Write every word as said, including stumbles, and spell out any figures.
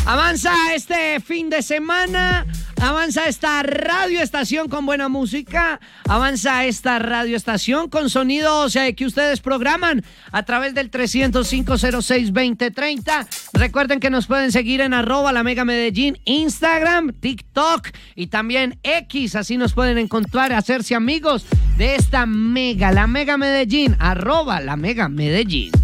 Avanza este fin de semana, avanza esta radioestación con buena música, avanza esta radioestación con sonidos eh, que ustedes programan a través del trescientos cinco cero seis veinte treinta. Recuerden que nos pueden seguir en arroba la Mega Medellín, Instagram, TikTok y también X, así nos pueden encontrar, hacerse amigos de esta Mega, la Mega Medellín, arroba la Mega Medellín.